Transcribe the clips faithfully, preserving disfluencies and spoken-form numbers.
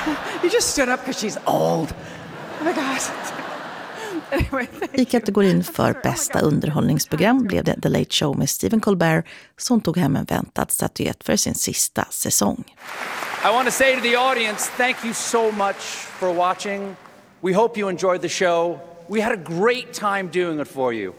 You just stood up because she's old. Oh my God. Anyway, I kategorin för bästa underhållningsprogram blev det The Late Show med Stephen Colbert som tog hem en väntad statyett för sin sista säsong. I want to say to the audience, thank you so much for watching. We hope you enjoyed the show. We had a great time doing it for you.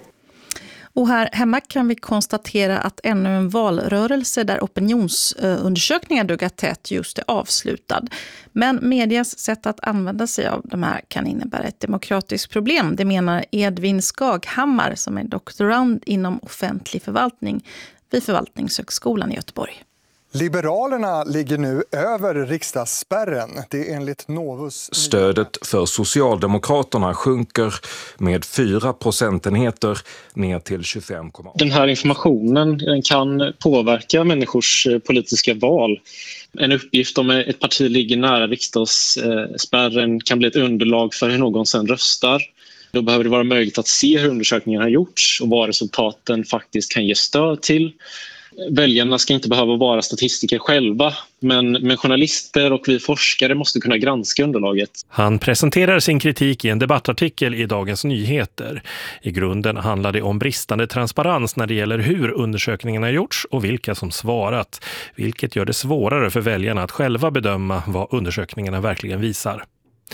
Och här hemma kan vi konstatera att ännu en valrörelse där opinionsundersökningar duggat tätt just är avslutad. Men medias sätt att använda sig av de här kan innebära ett demokratiskt problem. Det menar Edvin Skaghammar som är doktorand inom offentlig förvaltning vid Förvaltningshögskolan i Göteborg. Liberalerna ligger nu över riksdagsspärren. Det är enligt Novus. Stödet för Socialdemokraterna sjunker med fyra procentenheter ner till tjugofem komma åtta. Den här informationen kan påverka människors politiska val. En uppgift om ett parti ligger nära riksdagsspärren kan bli ett underlag för hur någon sen röstar. Då behöver det vara möjligt att se hur undersökningen har gjorts och vad resultaten faktiskt kan ge stöd till. Väljarna ska inte behöva vara statistiker själva, men, men journalister och vi forskare måste kunna granska underlaget. Han presenterar sin kritik i en debattartikel i Dagens Nyheter. I grunden handlar det om bristande transparens när det gäller hur undersökningen har gjorts och vilka som svarat, vilket gör det svårare för väljarna att själva bedöma vad undersökningarna verkligen visar.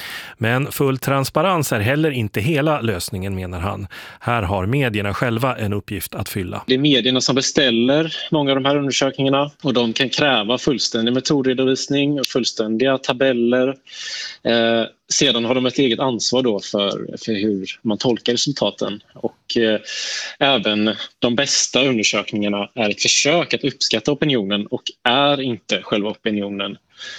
Men full transparens är heller inte hela lösningen, menar han. Här har medierna själva en uppgift att fylla. Det är medierna som beställer många av de här undersökningarna och de kan kräva fullständig metodredovisning och fullständiga tabeller. Eh, sedan har de ett eget ansvar då för, för hur man tolkar resultaten. Och eh, även de bästa undersökningarna är ett försök att uppskatta opinionen och är inte själva opinionen.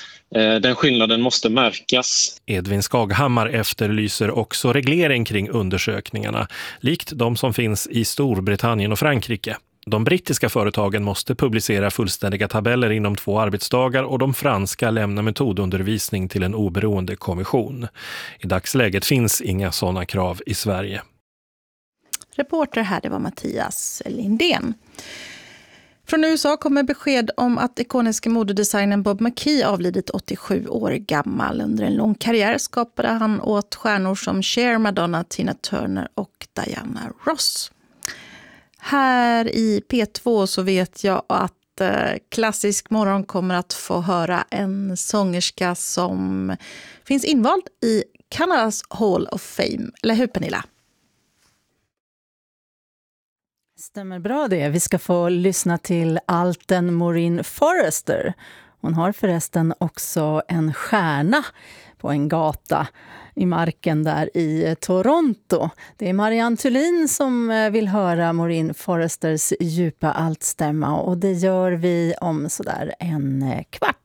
Den skillnaden måste märkas. Edvin Skaghammar efterlyser också reglering kring undersökningarna, likt de som finns i Storbritannien och Frankrike. De brittiska företagen måste publicera fullständiga tabeller inom två arbetsdagar och de franska lämnar metodundervisning till en oberoende kommission. I dagsläget finns inga sådana krav i Sverige. Reporter här, det var Mattias Lindén. Från U S A kommer besked om att ikoniska modedesignern Bob McKee avlidit åttiosju år gammal. Under en lång karriär skapade han åt stjärnor som Cher, Madonna, Tina Turner och Diana Ross. Här i P två så vet jag att eh, Klassisk morgon kommer att få höra en sångerska som finns invald i Kanadas Hall of Fame. Eller hur, Pernilla? Stämmer bra det. Vi ska få lyssna till alten Maureen Forrester. Hon har förresten också en stjärna på en gata i marken där i Toronto. Det är Marianne Thulin som vill höra Maureen Forresters djupa altstämma och det gör vi om sådär en kvart.